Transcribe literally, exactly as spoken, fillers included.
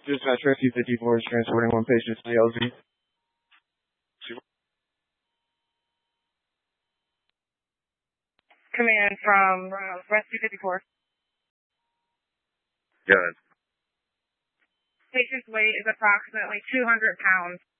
Dispatch Rescue fifty-four is transporting one patient to the L Z. Command from uh, Rescue fifty-four. Good. Patient's weight is approximately two hundred pounds.